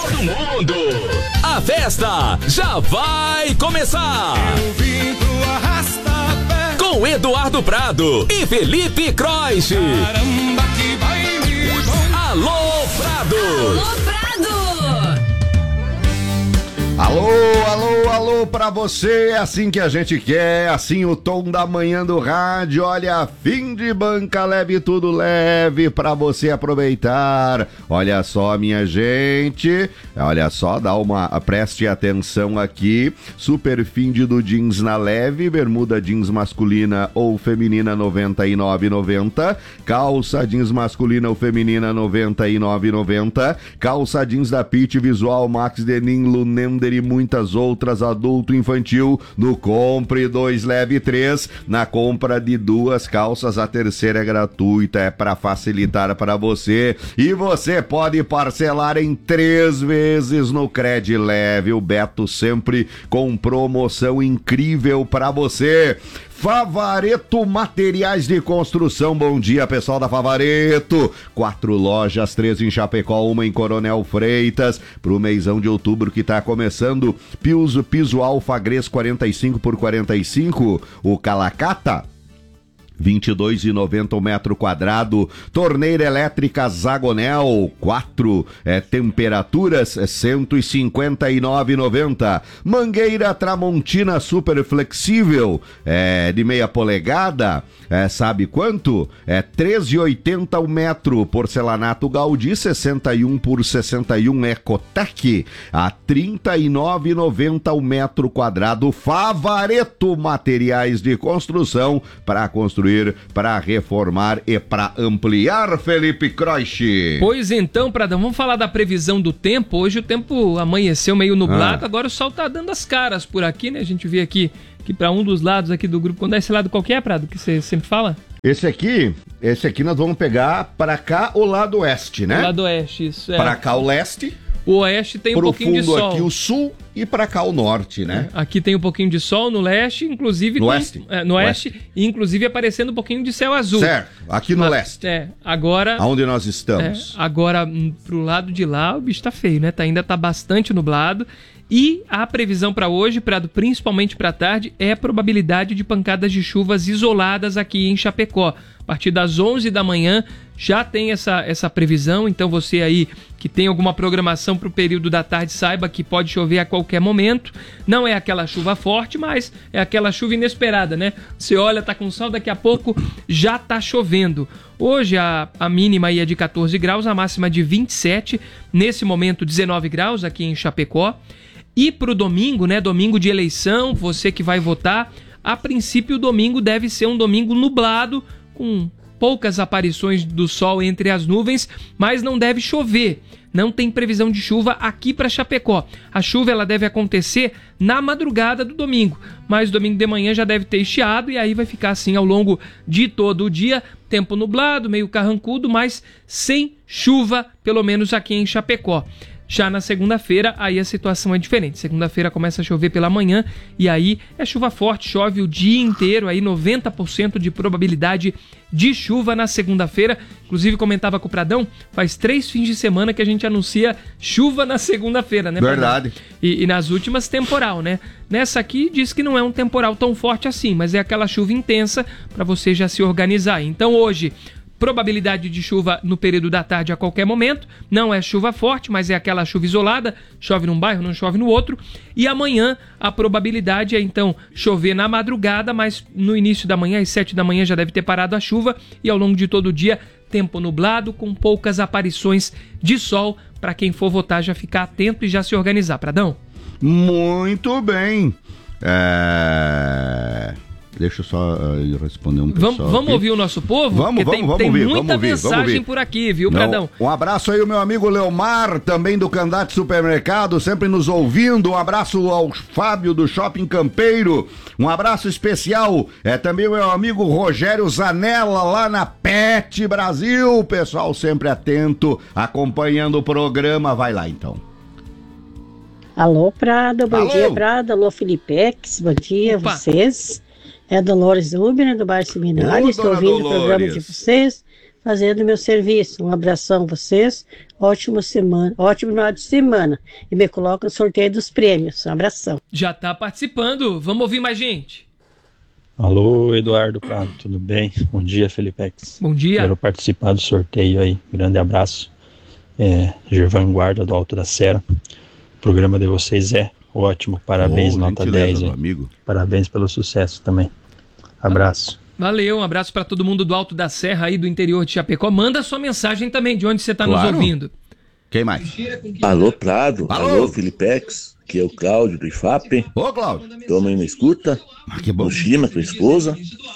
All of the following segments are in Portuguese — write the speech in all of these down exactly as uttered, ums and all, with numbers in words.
todo mundo. A festa já vai começar. Eu vim pro Arrasta-Pé com Eduardo Prado e Felipe Croix. Caramba, que baile bom. Alô, Prado. Alô, Prado. Alô, alô, alô pra você, é assim que a gente quer, assim o tom da manhã do rádio, olha, fim de banca leve, tudo leve pra você aproveitar. Olha só, minha gente, olha só, dá uma, preste atenção aqui, super fim de do jeans na leve, bermuda jeans masculina ou feminina noventa e nove reais e noventa centavos, calça jeans masculina ou feminina noventa e nove reais e noventa centavos, calça jeans da Pit Visual Max Denim Lunender e muitas outras adulto infantil no compre dois leve três. Na compra de duas calças a terceira é gratuita, é para facilitar para você e você pode parcelar em três vezes no Cred Leve. O Beto sempre com promoção incrível para você. Favareto Materiais de Construção, bom dia pessoal da Favareto, quatro lojas, três em Chapecó, uma em Coronel Freitas, pro meizão de outubro que tá começando, piso, piso Alfagres quarenta e cinco por quarenta e cinco, o Calacata vinte e dois reais e noventa centavos o metro quadrado, torneira elétrica Zagonel, quatro, é, temperaturas cento e cinquenta e nove reais e noventa centavos, mangueira Tramontina super flexível, é, de meia polegada, é, sabe quanto? É treze reais e oitenta centavos o metro, porcelanato Gaudí sessenta e um por sessenta e um Ecotec, a trinta e nove reais e noventa centavos o metro quadrado. Favareto Materiais de Construção, para construir, para reformar e para ampliar, Felipe Croix. Pois então, Pradão, vamos falar da previsão do tempo. Hoje o tempo amanheceu meio nublado, ah. agora o sol tá dando as caras por aqui, né? A gente vê aqui que para um dos lados aqui do grupo, quando é esse lado qualquer, Prado, que você sempre fala? Esse aqui, esse aqui nós vamos pegar para cá o lado oeste, né? O lado oeste, isso é. Para cá o leste. O oeste tem um pouquinho de sol. Pro fundo aqui o sul e para cá o norte, né? É, aqui tem um pouquinho de sol no leste, inclusive... No com, oeste? É, no oeste, oeste, inclusive aparecendo um pouquinho de céu azul. Certo, aqui no Mas, leste. É, agora... Aonde nós estamos. É, agora, pro lado de lá, o bicho tá feio, né? Tá, ainda tá bastante nublado. E a previsão para hoje, Prado, principalmente para tarde, é a probabilidade de pancadas de chuvas isoladas aqui em Chapecó. A partir das onze da manhã já tem essa, essa previsão, então você aí que tem alguma programação para o período da tarde, saiba que pode chover a qualquer momento. Não é aquela chuva forte, mas é aquela chuva inesperada, né? Você olha, tá com sol, daqui a pouco já tá chovendo. Hoje a, a mínima aí é de catorze graus, a máxima de vinte e sete, nesse momento dezenove graus aqui em Chapecó. E para o domingo, né, domingo de eleição, você que vai votar, a princípio o domingo deve ser um domingo nublado, com poucas aparições do sol entre as nuvens, mas não deve chover. Não tem previsão de chuva aqui para Chapecó. A chuva ela deve acontecer na madrugada do domingo, mas domingo de manhã já deve ter estiado e aí vai ficar assim ao longo de todo o dia, tempo nublado, meio carrancudo, mas sem chuva, pelo menos aqui em Chapecó. Já na segunda-feira, aí a situação é diferente. Segunda-feira começa a chover pela manhã e aí é chuva forte, chove o dia inteiro, aí noventa por cento de probabilidade de chuva na segunda-feira. Inclusive, comentava com o Pradão, faz três fins de semana que a gente anuncia chuva na segunda-feira, né, Pradão? Verdade. E, e nas últimas, temporal, né? Nessa aqui, diz que não é um temporal tão forte assim, mas é aquela chuva intensa para você já se organizar. Então, hoje... probabilidade de chuva no período da tarde a qualquer momento, não é chuva forte, mas é aquela chuva isolada, chove num bairro, não chove no outro, e amanhã a probabilidade é então chover na madrugada, mas no início da manhã, às sete da manhã já deve ter parado a chuva, e ao longo de todo o dia, tempo nublado, com poucas aparições de sol, para quem for votar já ficar atento e já se organizar, Pradão. Muito bem, é... Deixa eu só uh, responder um pessoal. Vamos, vamos ouvir o nosso povo? Vamos, vamos, tem, vamos tem ouvir, muita vamos ouvir, mensagem vamos ouvir. por aqui, viu, Não, Pradão? Um abraço aí ao meu amigo Leomar, também do Candate Supermercado, sempre nos ouvindo. Um abraço ao Fábio do Shopping Campeiro. Um abraço especial é também o meu amigo Rogério Zanella, lá na Pet Brasil. Pessoal sempre atento, acompanhando o programa. Vai lá, então. Alô, Prado, bom Alô. dia, Prado. Alô, Felipex, bom dia a vocês. É a Dolores Rubner, do bairro Seminário. Ô, Estou dona ouvindo Dolores. o programa de vocês. fazendo meu serviço. Um abração a vocês, ótima semana, ótimo final de semana. E me coloca no sorteio dos prêmios. Um abração. Já tá participando, vamos ouvir mais gente. Alô, Eduardo Prado, tudo bem? Bom dia, Felipex. Bom dia. Quero participar do sorteio aí, grande abraço. É, Gervan Guarda do Alto da Serra. O programa de vocês é ótimo, parabéns, oh, nota dez. Amigo. Parabéns pelo sucesso também. Abraço. Valeu, um abraço para todo mundo do Alto da Serra aí do interior de Chapecó. Manda sua mensagem também, de onde você tá Claro. nos ouvindo. Quem mais? Alô, Prado. Alô, Alô Felipex. Que é o Cláudio do I F A P. Ô, Cláudio. Toma aí na escuta. Ah, que bom. No Chima, com a esposa.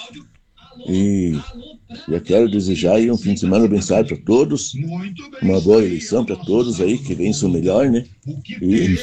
E já quero desejar aí um fim de semana abençoado para todos. Uma boa eleição para todos aí, que vença o melhor, né? E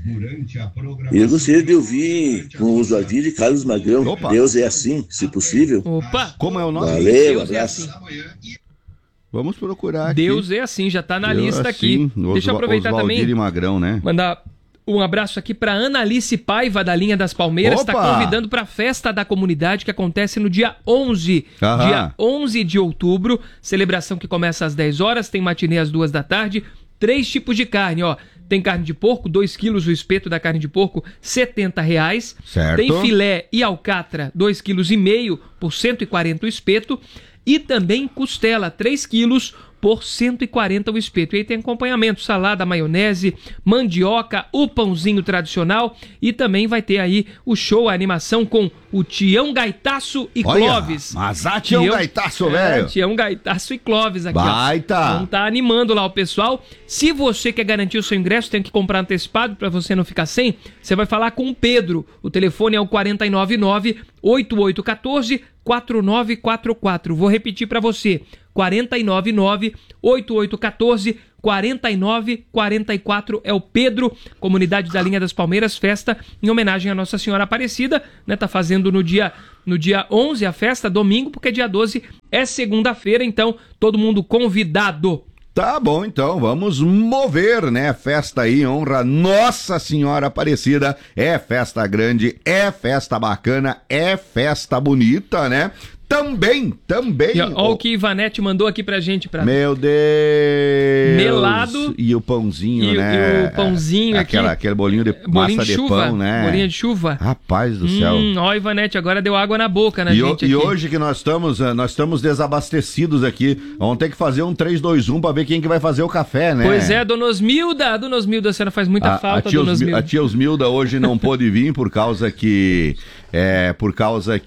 eu gostaria de ouvir com o usuário de Carlos Magrão. Opa. Deus é assim, se possível. Opa! Como é o nome? Valeu, Deus é abraço. assim. Vamos procurar aqui. Deus é assim, já tá na Deus lista assim. aqui. Deixa eu aproveitar Oswaldir também. e Magrão, né? Mandar um abraço aqui para Analice Paiva, da linha das Palmeiras. Está Opa! convidando para a festa da comunidade que acontece no dia onze. Aham. Dia onze de outubro. Celebração que começa às dez horas, tem matinê às duas da tarde. Três tipos de carne, ó. Tem carne de porco, dois quilos o espeto da carne de porco, setenta reais. Certo. Tem filé e alcatra, dois quilos e meio por cento e quarenta o espeto. E também costela, três quilos por cento e quarenta o espeto. E aí tem acompanhamento, salada, maionese, mandioca, o pãozinho tradicional e também vai ter aí o show, a animação com o Tião Gaitaço e Olha, Clóvis. mas a Tião Gaitaço, é, velho. Tião Gaitaço e Clóvis aqui, Baita. ó. Vão tá animando lá o pessoal. Se você quer garantir o seu ingresso, tem que comprar antecipado para você não ficar sem. Você vai falar com o Pedro. O telefone é o quatro nove nove, oito oito um quatro, quatro nove quatro quatro. Vou repetir para você. quatro nove nove, oito oito um quatro, quatro nove quatro quatro é o Pedro, comunidade da Linha das Palmeiras, festa em homenagem a Nossa Senhora Aparecida, né? Tá fazendo no dia, no dia onze a festa, domingo, porque dia doze é segunda-feira, então todo mundo convidado. Tá bom, então vamos mover, né? Festa aí, honra Nossa Senhora Aparecida. É festa grande, é festa bacana, é festa bonita, né? Também, também. E, ó, ó, o que Ivanete mandou aqui pra gente. Pra... Meu Deus. Melado. E o pãozinho, e, né? E o pãozinho Aquela, aqui. Aquele bolinho de bolinho massa de, de chuva, pão, né? Bolinha de chuva. Rapaz do céu. Hum, ó, Ivanete, agora deu água na boca na e, gente o, e aqui. hoje que nós estamos, nós estamos desabastecidos aqui. Vamos ter que fazer um três, dois, um pra ver quem que vai fazer o café, né? Pois é, Dona Osmilda. Dona Osmilda, a senhora faz muita a, falta, a tia Dona Osmi- Osmilda. A tia Osmilda hoje não pôde vir por causa que... É, por causa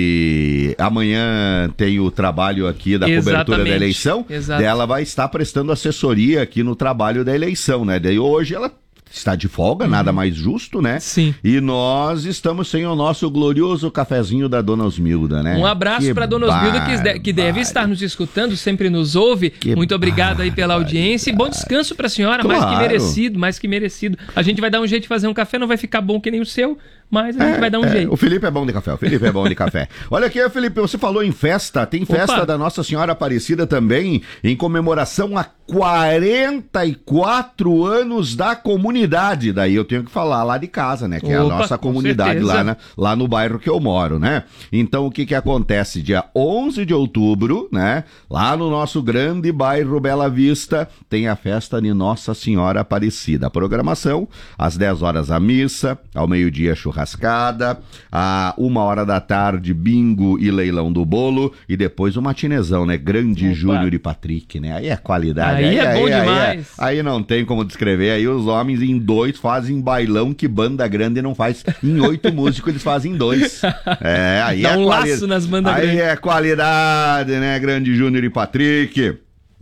que amanhã tem o trabalho aqui da cobertura Exatamente. da eleição. Exato. Ela vai estar prestando assessoria aqui no trabalho da eleição, né? Daí hoje ela está de folga, uhum. Nada mais justo, né? Sim. E nós estamos sem o nosso glorioso cafezinho da Dona Osmilda, né? Um abraço para Dona Osmilda, que, de, que deve estar nos escutando, sempre nos ouve. Que Muito obrigado aí pela audiência e bom descanso para a senhora, claro. mais que merecido, mais que merecido. A gente vai dar um jeito de fazer um café, não vai ficar bom que nem o seu, mas a gente é, vai dar um é, jeito. O Felipe é bom de café, o Felipe é bom de café. Olha aqui, Felipe, você falou em festa, tem festa Opa. da Nossa Senhora Aparecida também, em comemoração a quarenta e quatro anos da comunidade. Daí eu tenho que falar lá de casa, né? Que é Opa, a nossa comunidade lá, na, lá no bairro que eu moro, né? Então o que que acontece? Dia onze de outubro, né? Lá no nosso grande bairro Bela Vista, tem a festa de Nossa Senhora Aparecida. A programação, às dez horas a missa, ao meio-dia churrascada, a uma hora da tarde bingo e leilão do bolo e depois o matinezão, né? Grande Opa. Júnior e Patrick, né? Aí é qualidade. Aí, aí é bom aí, demais. Aí, aí não tem como descrever. Aí os homens em dois fazem bailão que banda grande não faz. Em oito músicos eles fazem dois. É, aí Dá é um quali... laço nas bandas Aí grandes. é qualidade, né? Grande Júnior e Patrick.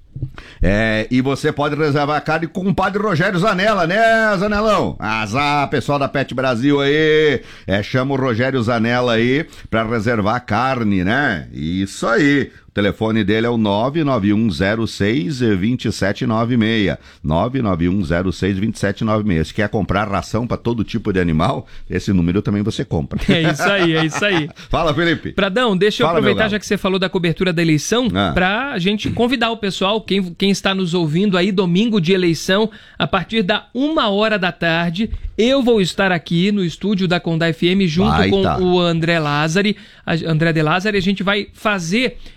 É, e você pode reservar a carne com o padre Rogério Zanella, né, Zanelão? Azar, pessoal da Pet Brasil aí. É, chama o Rogério Zanella aí pra reservar a carne, né? Isso aí. O telefone dele é o nove nove um zero seis, dois sete nove seis. nove nove um zero seis, dois sete nove seis. Se quer comprar ração para todo tipo de animal, esse número também você compra. É isso aí, é isso aí. Fala, Felipe. Pradão, deixa eu Fala, aproveitar, já que você falou da cobertura da eleição, ah. pra gente convidar o pessoal, quem, quem está nos ouvindo aí, domingo de eleição, a partir da uma hora da tarde, eu vou estar aqui no estúdio da Condá F M junto Baita. com o André Lázari, a André de Lázari, a gente vai fazer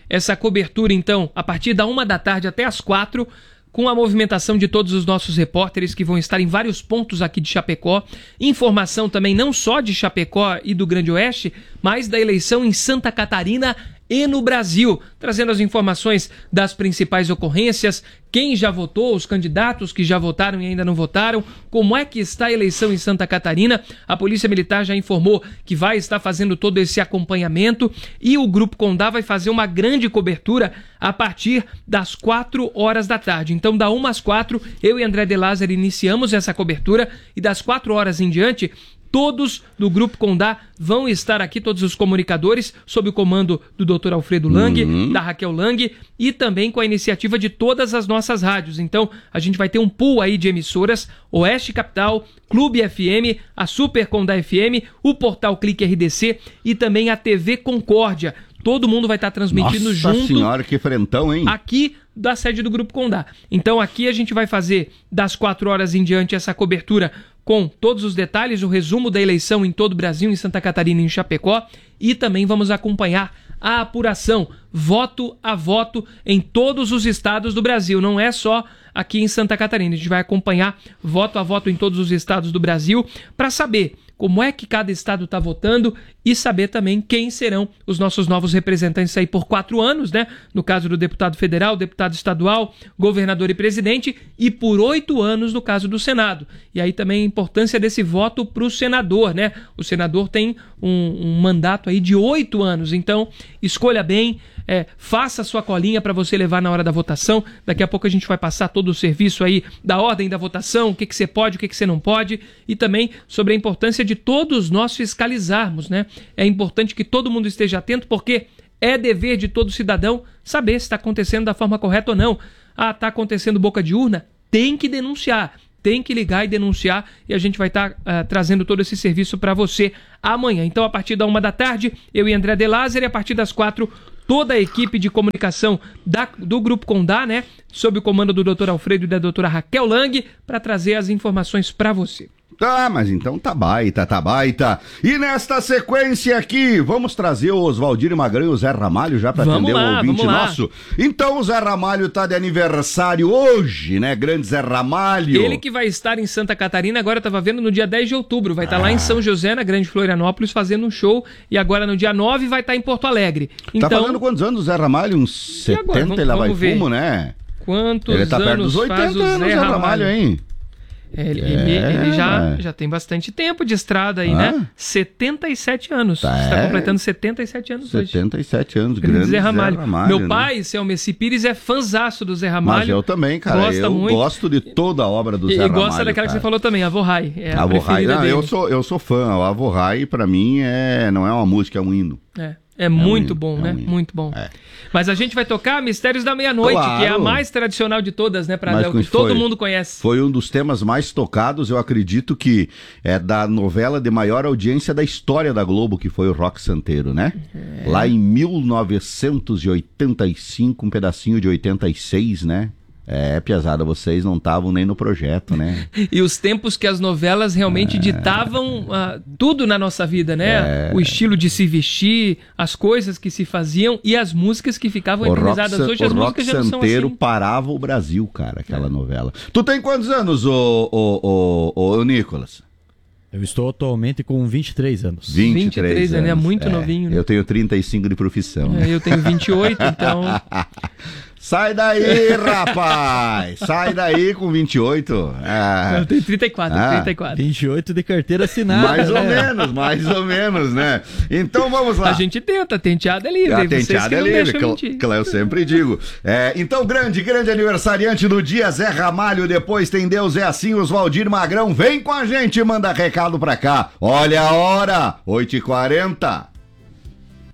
essa cobertura, então, a partir da uma da tarde até as quatro, com a movimentação de todos os nossos repórteres que vão estar em vários pontos aqui de Chapecó. Informação também não só de Chapecó e do Grande Oeste, mas da eleição em Santa Catarina e no Brasil, trazendo as informações das principais ocorrências, quem já votou, os candidatos que já votaram e ainda não votaram, como é que está a eleição em Santa Catarina. A Polícia Militar já informou que vai estar fazendo todo esse acompanhamento e o Grupo Condá vai fazer uma grande cobertura a partir das quatro horas da tarde. Então, da uma às quatro, eu e André de Lázaro iniciamos essa cobertura e das quatro horas em diante, todos do Grupo Condá vão estar aqui, todos os comunicadores, sob o comando do doutor Alfredo Lang, uhum. da Raquel Lang, e também com a iniciativa de todas as nossas rádios. Então, a gente vai ter um pool aí de emissoras, Oeste Capital, Clube F M, a Super Condá F M, o Portal Clique R D C e também a T V Concórdia. Todo mundo vai estar transmitindo Nossa junto. Nossa senhora, que frentão, hein? Aqui da sede do Grupo Condá. Então aqui a gente vai fazer das quatro horas em diante essa cobertura com todos os detalhes, o resumo da eleição em todo o Brasil, em Santa Catarina e em Chapecó, e também vamos acompanhar a apuração, voto a voto, em todos os estados do Brasil. Não é só aqui em Santa Catarina. A gente vai acompanhar voto a voto em todos os estados do Brasil para saber como é que cada estado está votando e saber também quem serão os nossos novos representantes aí por quatro anos, né? No caso do deputado federal, deputado estadual, governador e presidente, e por oito anos no caso do Senado. E aí também a importância desse voto para o senador, né? O senador tem um, um mandato aí de oito anos, então escolha bem, é, faça a sua colinha para você levar na hora da votação. Daqui a pouco a gente vai passar todo o serviço aí da ordem da votação, o que, que você pode, o que, que você não pode, e também sobre a importância de todos nós fiscalizarmos, né? É importante que todo mundo esteja atento, porque é dever de todo cidadão saber se está acontecendo da forma correta ou não. Ah, está acontecendo boca de urna? Tem que denunciar. Tem que ligar e denunciar, e a gente vai estar tá, uh, trazendo todo esse serviço para você amanhã. Então, a partir da uma da tarde, eu e André de Lázaro, e a partir das quatro, toda a equipe de comunicação da, do Grupo Condá, né, sob o comando do doutor Alfredo e da doutora Raquel Lang, para trazer as informações para você. Tá, mas então tá baita, tá baita. E nesta sequência aqui, vamos trazer o Oswaldir Magrão e o Zé Ramalho já pra vamos atender lá, o ouvinte nosso. Então o Zé Ramalho tá de aniversário hoje, né? Grande Zé Ramalho. Ele que vai estar em Santa Catarina, agora eu tava vendo no dia dez de outubro, vai estar ah. lá em São José, na Grande Florianópolis, fazendo um show, e agora no dia nove vai estar em Porto Alegre. Então... Tá fazendo quantos anos o Zé Ramalho? Uns setenta, vamos, ele lá vai fumo, né? Quantos ele tá anos perto dos oitenta faz o anos, Zé Ramalho, Ramalho, hein? É, ele, ele, é, ele já, já tem bastante tempo de estrada aí, ah? né? setenta e sete anos. Tá, Está é. completando setenta e sete anos hoje. setenta e sete anos, grande Zé Ramalho. Zé Ramalho. Meu né? pai, seu Messi Pires, é fãzaço do Zé Ramalho. Mas eu também, cara. Gosta eu muito. gosto de toda a obra do e, Zé Ramalho. E gosta daquela cara. que você falou também, a Vorrai. É a, a Vorrai, não, dele. eu sou, eu sou fã. A Vorrai, pra mim, é, não é uma música, é um hino. É. É muito é um, bom, é né? um muito bom. É. Mas a gente vai tocar Mistérios da Meia-Noite, claro. que é a mais tradicional de todas, né, Pradel? Que todo foi, mundo conhece. Foi um dos temas mais tocados, eu acredito que é da novela de maior audiência da história da Globo, que foi o Rock Santeiro, né? É. Lá em mil novecentos e oitenta e cinco, um pedacinho de oitenta e seis, né? É, piazada, vocês não estavam nem no projeto, né? E os tempos que as novelas realmente é... ditavam uh, tudo na nossa vida, né? É... O estilo de se vestir, as coisas que se faziam e as músicas que ficavam eternizadas. Hoje as músicas já não são assim. O Rock Santeiro parava o Brasil, cara, aquela é. novela. Tu tem quantos anos, ô, ô, ô, ô, ô Nicolas? Eu estou atualmente com vinte e três anos. vinte e três, vinte e três anos, é muito é, novinho, né? Eu tenho trinta e cinco de profissão. É, eu tenho vinte e oito, então... Sai daí, rapaz! Sai daí com vinte e oito. Ah. Eu tenho trinta e quatro, ah. trinta e quatro. vinte e oito de carteira assinada. Mais né? ou menos, mais ou menos, né? Então vamos lá. A gente tenta, tenteada é livre. A tenteada é livre, que, que eu sempre digo. É, então, grande, grande aniversariante do dia, Zé Ramalho. Depois tem Deus é Assim, Oswaldir Magrão. Vem com a gente, manda recado pra cá. Olha a hora, oito e quarenta.